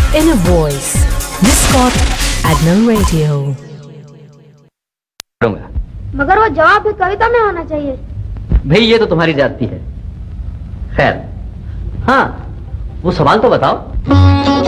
Inner Voice, Discord, Adnan Radio. मगर वो जवाब भी कविता में होना चाहिए। भाई ये तो तुम्हारी जाती है। खैर, हाँ वो सवाल तो बताओ।